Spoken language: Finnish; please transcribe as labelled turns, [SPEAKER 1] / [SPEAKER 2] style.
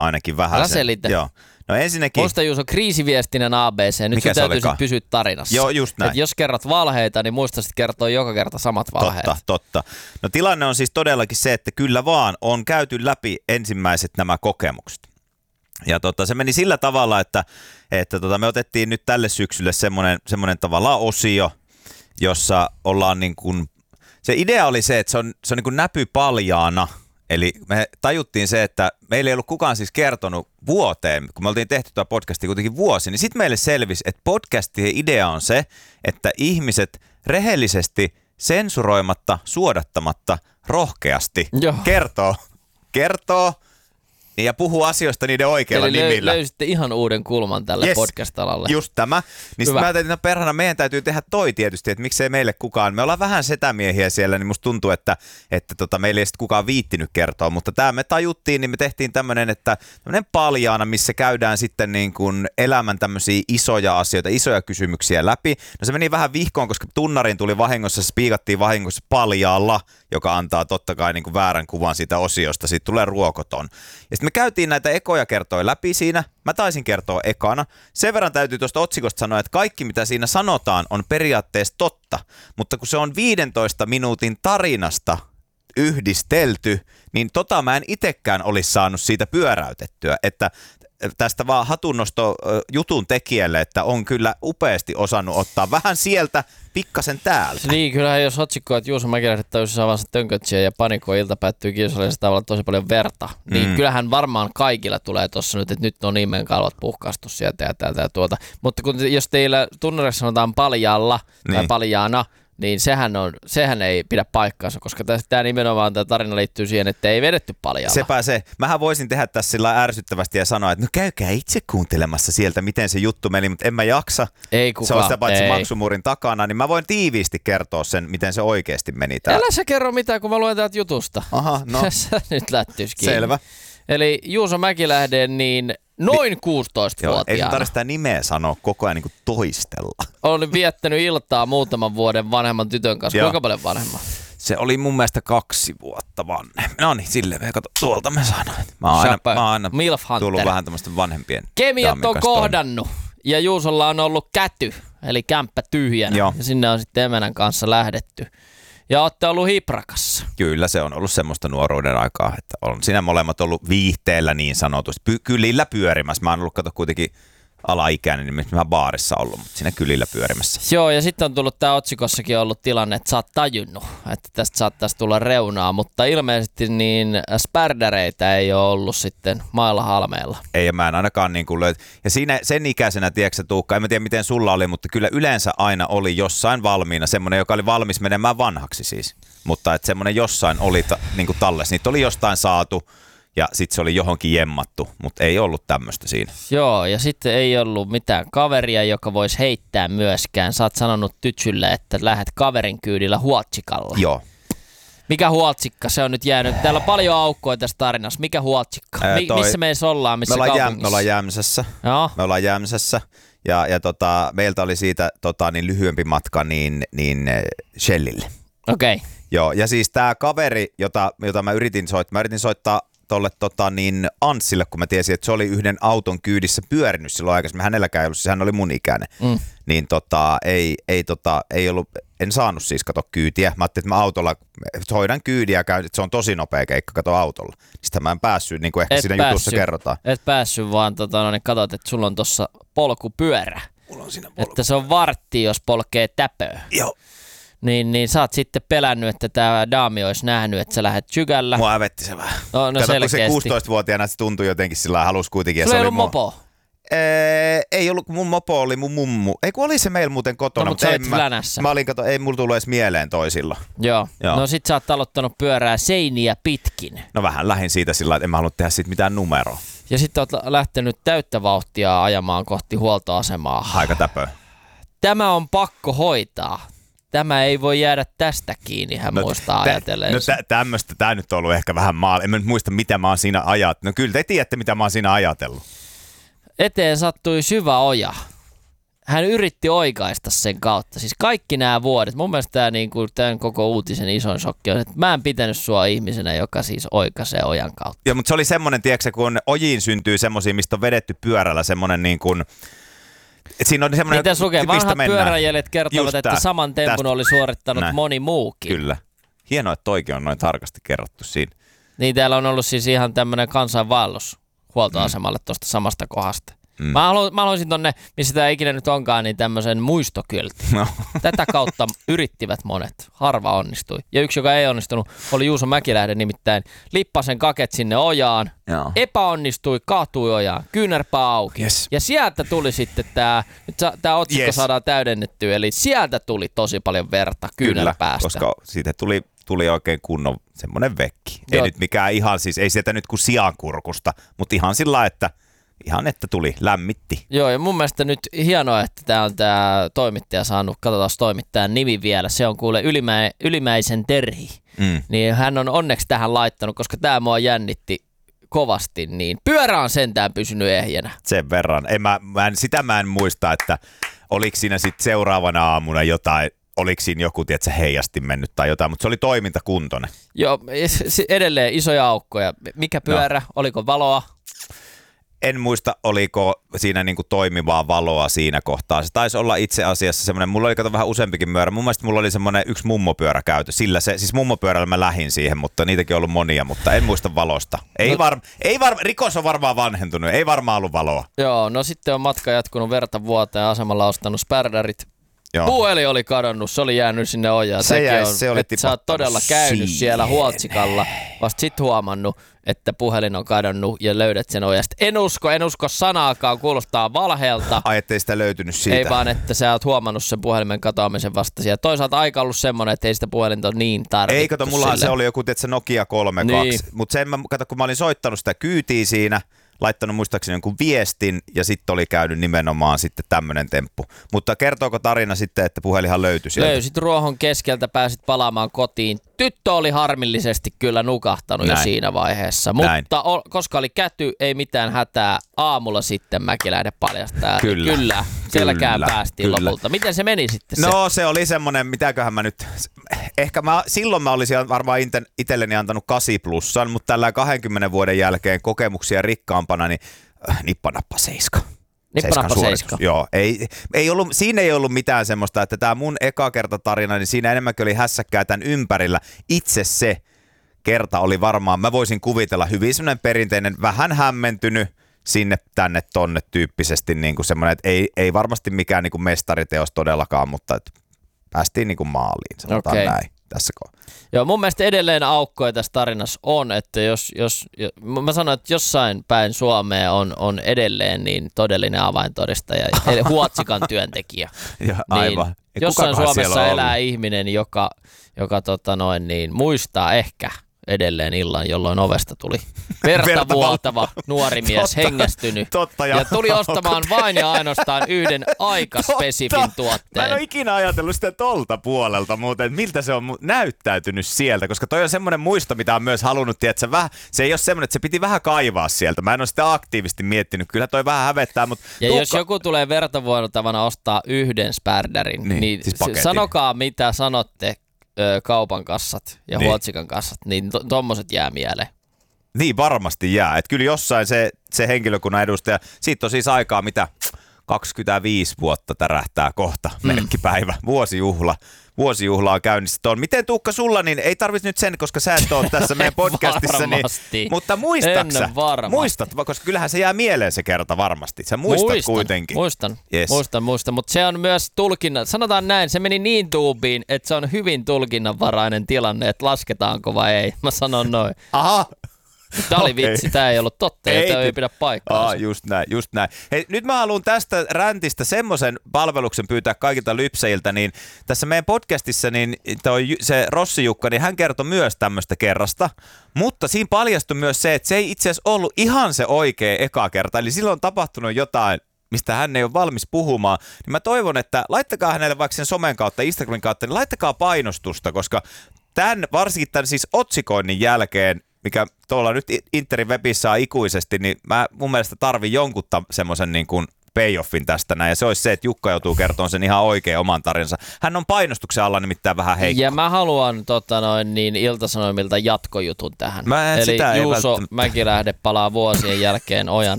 [SPEAKER 1] ainakin vähän
[SPEAKER 2] Älä
[SPEAKER 1] sen.
[SPEAKER 2] selitä.
[SPEAKER 1] Joo. No ensinnäkin...
[SPEAKER 2] Musta Juuso kriisiviestinnän ABC. Nyt
[SPEAKER 1] Mikä
[SPEAKER 2] sun täytyy sit pysyä tarinassa.
[SPEAKER 1] Joo, just näin.
[SPEAKER 2] Et jos kerrot valheita, niin muista sit kertoa joka kerta samat valheet.
[SPEAKER 1] Totta. No tilanne on siis todellakin se, että kyllä vaan on käyty läpi ensimmäiset nämä kokemukset. Ja se meni sillä tavalla, että me otettiin nyt tälle syksylle semmoinen tavallaan osio, jossa ollaan niin kuin, se idea oli se, että se on niin kuin näpypaljaana. Eli me tajuttiin se, että meillä ei ollut kukaan siis kertonut vuoteen, kun me oltiin tehty tuo podcastia kuitenkin vuosi, niin sitten meille selvisi, että podcastien idea on se, että ihmiset rehellisesti, sensuroimatta, suodattamatta, rohkeasti kertoo ja puhuu asioista niiden oikeilla nimillä.
[SPEAKER 2] Eli löysitte ihan uuden kulman tälle podcast-alalle.
[SPEAKER 1] Just tämä. Niin sitten mä ajattelin, että perhana meidän täytyy tehdä toi tietysti, että miksei meille kukaan. Me ollaan vähän setämiehiä siellä, niin musta tuntuu, että meillä ei sitten kukaan viittinyt kertoa. Mutta tämä me tajuttiin, niin me tehtiin tämmöinen paljaana, missä käydään sitten niin kuin elämän tämmöisiä isoja asioita, isoja kysymyksiä läpi. No se meni vähän vihkoon, koska tunnariin tuli vahingossa, spiikattiin vahingossa paljaalla, joka antaa totta kai niin kuin väärän kuvan siitä osiosta. Siitä tulee ruokoton. Ja sitten me käytiin näitä ekoja kertoja läpi siinä. Mä taisin kertoa ekana. Sen verran täytyy tuosta otsikosta sanoa, että kaikki mitä siinä sanotaan on periaatteessa totta. Mutta kun se on 15 minuutin tarinasta yhdistelty, niin mä en itsekään olisi saanut siitä pyöräytettyä. Että tästä vaan hatunnosto jutun tekijälle, että on kyllä upeasti osannut ottaa vähän sieltä, pikkasen täältä.
[SPEAKER 2] Niin, kyllähän jos otsikko, että Juuso Mäkilähde täysin saavansa tönkötsiä ja panikoi ilta päättyy kiusallisella tavalla tosi paljon verta, niin kyllähän varmaan kaikilla tulee tuossa nyt, että nyt on ihmeen kalvat puhkaistu sieltä ja täältä ja tuota. Mutta jos teillä tunnarissa sanotaan paljalla tai paljaana, niin sehän ei pidä paikkaansa, koska tämä nimenomaan tämä tarina liittyy siihen, että ei vedetty paljalla.
[SPEAKER 1] Sepä se. Mähän voisin tehdä tässä sillä ärsyttävästi ja sanoa, että no käykää itse kuuntelemassa sieltä, miten se juttu meni, mutta en mä jaksa.
[SPEAKER 2] Ei kukaan.
[SPEAKER 1] Se on sitä paitsi maksumuurin takana, niin mä voin tiiviisti kertoa sen, miten se oikeasti meni täällä.
[SPEAKER 2] Älä sä kerro mitään, kun mä luen täältä jutusta.
[SPEAKER 1] Aha, no.
[SPEAKER 2] Sä nyt lättyis kiinni.
[SPEAKER 1] Selvä.
[SPEAKER 2] Eli Juuso Mäkilähde, niin noin 16-vuotiaana.
[SPEAKER 1] Ei sun tarvitse sitä nimeä sanoa koko ajan niin kuin toistella.
[SPEAKER 2] Olen viettänyt iltaa muutaman vuoden vanhemman tytön kanssa. Kuinka paljon vanhemman?
[SPEAKER 1] Se oli mun mielestä 2 vuotta vanhempi. No niin, silleen, kato, tuolta me sanoin. Mä oon aina tullut vähän tämmöistä vanhempien.
[SPEAKER 2] Kemiat on kohdannut ja Juusolla on ollut käty, eli kämppä tyhjänä. Joo. Ja sinne on sitten emänän kanssa lähdetty. Ja ootte ollut hiprakassa. Kyllä, se on ollut semmoista nuoruuden aikaa, että on siinä molemmat ollut viihteellä niin sanotusti. Kylillä pyörimässä. Mä oon ollut kuitenkin alaikäinen, niin mä baarissa ollut, mutta siinä kylillä pyörimässä. Joo, ja sitten on tullut tää otsikossakin ollut tilanne, että sä oot tajunnut, että tästä saattaisi tulla reunaa, mutta ilmeisesti niin spärdäreitä ei ole ollut sitten mailla halmeella. Ei, ja mä en ainakaan niin kuin ja siinä sen ikäisenä, tiedätkö Tuukka, en mä tiedä miten sulla oli, mutta kyllä yleensä aina oli jossain valmiina semmoinen, joka oli valmis menemään vanhaksi siis. Mutta että semmoinen jossain oli niin kuin tallessa, niitä oli jostain saatu. Ja sitten se oli johonkin jemmattu, mutta ei ollut tämmöistä siinä. Joo, ja sitten ei ollut mitään kaveria, joka voisi heittää myöskään. Sä oot sanonut tytsylle, että lähdet kaverin kyydillä huotsikalle. Joo. Mikä huotsikka? Se on nyt jäänyt. Täällä on paljon aukkoja tässä tarinassa. Mikä huotsikka? Missä meissä ollaan? Missä kaupungissa? Me ollaan Jämsässä. Joo. Me ollaan Jämsässä. Ja meiltä oli siitä niin lyhyempi matka niin Shellille. Okei. Okay. Joo, ja siis tää kaveri, jota mä yritin soittaa tolle niin Anssille, kun mä tiesin, että se oli yhden auton kyydissä pyörinyt silloin aikaisemmin. Hänelläkään ei ollut, siis hän oli mun ikäinen. Niin ei ollut, en saanut siis kato kyytiä. Mä ajattelin, että mä autolla hoidan kyydiä ja käyn, että se on tosi nopea keikka kato autolla. Sitten mä en päässyt, niin kuin ehkä siinä jutussa kerrotaan. Et päässyt, vaan niin katsot, että sulla on tossa polkupyörä. Mulla on siinä polkupyörä. Että se on vartti, jos polkee täpöä. Joo. Niin sä oot sitten pelännyt, että tää daami olisi nähnyt, että sä lähdet sykällä. Mua hävetti se vähän. No kato, selkeästi. Kun se 16-vuotiaana se tuntui jotenkin sillä halus kuitenkin. Sulla ei ollut mopo? Ei ollut, kun mun mopo oli mun mummu. Ei kun oli se meillä muuten kotona. No, mutta sä olit flänässä. Mä olin, ei mulla tullut edes mieleen toisilla. Joo. No sit sä oot aloittanut pyörää seiniä pitkin. No vähän lähin siitä sillä, että en mä halunnut tehdä siitä mitään numeroa. Ja sitten oot lähtenyt täyttä vauhtia ajamaan kohti huoltoasemaa. Aika täpö. Tämä on pakko hoitaa. Tämä ei voi jäädä tästä kiinni, hän muistaa ajatellen. No tämmöistä, tämä nyt on ollut ehkä vähän en mä nyt muista, mitä mä oon siinä ajatellut. No kyllä te tiedätte, mitä mä oon siinä ajatellut. Eteen sattui syvä oja. hän yritti oikaista sen kautta. Siis kaikki nämä vuodet. Mun mielestä tämä niinku, tämän koko uutisen isoin shokki on, että mä en pitänyt sua ihmisenä, joka siis oikaisee ojan kautta.
[SPEAKER 1] Joo, mutta se oli semmoinen, tiedätkö, kun ojiin syntyy semmoisia, mistä on vedetty pyörällä semmoinen niin kuin... Siinä on semmoinen,
[SPEAKER 2] mitäs lukee? Vanhat pyöräjäljet kertovat, että saman tempun oli suorittanut moni muukin.
[SPEAKER 1] Kyllä. Hienoa, että toikin on noin tarkasti kerrottu siinä.
[SPEAKER 2] Niin, täällä on ollut siis ihan tämmöinen kansainvaellus huoltoasemalle tuosta samasta kohdasta. Mä haluaisin tonne, missä tämä ikinä nyt onkaan, niin tämmöisen muistokyltin. No. Tätä kautta yrittivät monet. Harva onnistui. Ja yksi, joka ei onnistunut, oli Juuso Mäkilähde, nimittäin lippasen kaket sinne ojaan. Joo. Epäonnistui, kaatui ojaan, kyynärpää auki. Yes. Ja sieltä tuli sitten tämä otsikko saadaan täydennettyä, eli sieltä tuli tosi paljon verta kyynärpäästä.
[SPEAKER 1] Koska siitä tuli oikein kunnon semmoinen vekki. Ei nyt mikään ihan siis, ei sieltä nyt kuin siankurkusta, mutta ihan sillä että tuli, lämmitti.
[SPEAKER 2] Joo, ja mun mielestä nyt hienoa, että tämä toimittaja saanut, katsotaan toimittajan nimi vielä, se on kuule Ylimäisen Terhi. Niin hän on onneksi tähän laittanut, koska tämä mua jännitti kovasti, niin pyörä on sentään pysynyt ehjänä.
[SPEAKER 1] Sen verran. Mä en muista, että oliko siinä sitten seuraavana aamuna jotain, oliko siinä joku, tiedätkö, heijasti mennyt tai jotain, mutta se oli toimintakuntoinen.
[SPEAKER 2] Joo, edelleen isoja aukkoja. Mikä pyörä? Oliko valoa?
[SPEAKER 1] En muista, oliko siinä niinku toimivaa valoa siinä kohtaa. Se taisi olla itse asiassa semmoinen, mulla oli vähän useampikin pyörä. Mun mielestä mulla oli semmoinen yksi mummopyörä käytö. Siis mummopyörällä mä lähdin siihen, mutta niitäkin on ollut monia, mutta en muista valosta. Rikos on varmaan vanhentunut, ei varmaan ollut valoa.
[SPEAKER 2] Joo, no sitten on matka jatkunut verta vuoteen, asemalla ostanut spärdärit. Puhelin oli kadonnut, se oli jäänyt sinne ojaan.
[SPEAKER 1] Se oli
[SPEAKER 2] että sä oot todella käynyt siellä Huoltsikalla, vasta sit huomannut, että puhelin on kadonnut ja löydät sen ojasta. En usko sanaakaan, kuulostaa valheelta.
[SPEAKER 1] Ai, ettei sitä löytynyt siitä.
[SPEAKER 2] Ei vaan, että sä oot huomannut sen puhelimen katoamisen vasta siellä. Toisaalta aika ollut semmoinen, että ei sitä puhelinta ole niin tarvittu.
[SPEAKER 1] Ei, kato, mullahan se oli joku, tiedätkö, Nokia 32, niin. Mutta kun mä olin soittanut sitä kyytiä siinä, laittanut muistaakseni jonkun viestin ja sitten oli käynyt nimenomaan sitten tämmöinen temppu. Mutta kertooko tarina sitten, että puhelinhan löytyi sieltä?
[SPEAKER 2] Löysit ruohon keskeltä, pääsit palaamaan kotiin. Tyttö oli harmillisesti kyllä nukahtanut jo siinä vaiheessa, mutta koska oli käty, ei mitään hätää. Aamulla sitten Mäkilähde paljastaa. Kyllä. Sielläkään päästiin lopulta. Miten se meni sitten se?
[SPEAKER 1] No se oli semmoinen, mitäköhän mä nyt... Silloin mä olisin varmaan itselleni antanut 8+, mutta tällä 20 vuoden jälkeen kokemuksia rikkaampana, niin nippanappa 7.
[SPEAKER 2] Nippanappa 7.
[SPEAKER 1] Joo, siinä ei ollut mitään semmoista, että tämä mun eka kertatarina, niin siinä enemmänkin oli hässäkkää tämän ympärillä. Itse se kerta oli varmaan, mä voisin kuvitella hyvin semmoinen perinteinen, vähän hämmentynyt, sinne tänne tonne tyyppisesti niin kuin semmoinen, että ei varmasti mikään niin kuin mestariteos todellakaan, mutta että päästiin niin kuin maaliin, sanotaan näin tässä kohdassa.
[SPEAKER 2] Joo, mun mielestä edelleen aukkoja tässä tarinassa on, että jos mä sanon, että jossain päin Suomea on edelleen niin todellinen avaintodistaja, eli Huotsikan työntekijä.
[SPEAKER 1] Ja, aivan.
[SPEAKER 2] Niin jossain Suomessa elää ihminen, joka muistaa ehkä edelleen illan, jolloin ovesta tuli verta vuotava nuori mies, hengästynyt. Ja tuli ostamaan vain ja ainoastaan yhden aikaspesifin tuotteen.
[SPEAKER 1] Mä en ole ikinä ajatellut sitä tolta puolelta muuten, että miltä se on näyttäytynyt sieltä, koska toi on semmoinen muisto, mitä on myös halunnut, että se ei ole semmoinen, että se piti vähän kaivaa sieltä. Mä en ole sitä aktiivisesti miettinyt, kyllä toi vähän hävettää, mutta...
[SPEAKER 2] Ja jos joku tulee verta vuotavana ostaa yhden spärdärin, niin siis sanokaa mitä sanotte, kaupan kassat ja Huotsikan kassat, niin tommoset jää mieleen.
[SPEAKER 1] Niin varmasti jää. Että kyllä jossain se henkilökunnan edustaja, siitä on siis aikaa mitä 25 vuotta tärähtää kohta, merkkipäivä, vuosijuhla on käynnissä. Miten Tuukka sulla, niin ei tarvitse nyt sen, koska sä et ole tässä meidän podcastissa. Niin, mutta muistat, koska kyllähän se jää mieleen se kerta varmasti. Sä muistat kuitenkin.
[SPEAKER 2] Muistan, mutta se on myös tulkinnan, sanotaan näin, se meni niin tuubiin, että se on hyvin tulkinnanvarainen tilanne, että lasketaanko vai ei. Mä sanon noin.
[SPEAKER 1] Aha.
[SPEAKER 2] Tämä oli vitsi, tämä ei ollut totta, ja tämä ei pidä paikkaa.
[SPEAKER 1] Just näin. Hei, nyt mä haluan tästä räntistä semmoisen palveluksen pyytää kaikilta lypsäjiltä, niin tässä meidän podcastissa niin se Rossi Jukka, niin hän kertoi myös tämmöistä kerrasta, mutta siinä paljastui myös se, että se ei itse asiassa ollut ihan se oikea eka kerta, eli silloin on tapahtunut jotain, mistä hän ei ole valmis puhumaan, niin mä toivon, että laittakaa hänelle vaikka sen somen kautta, Instagramin kautta, niin laittakaa painostusta, koska varsinkin tämän siis otsikoinnin jälkeen, mikä tuolla nyt Interin webissä on ikuisesti, niin mä mun mielestä tarvin jonkun semmoisen niin kuin payoffin tästä näin, ja se olisi se, että Jukka joutuu kertomaan sen ihan oikein oman tarinsa. Hän on painostuksen alla nimittäin vähän heikko.
[SPEAKER 2] Ja mä haluan Ilta-Sanomilta jatkojutun tähän. Eli Juuso Mäkilähde palaa vuosien jälkeen ojan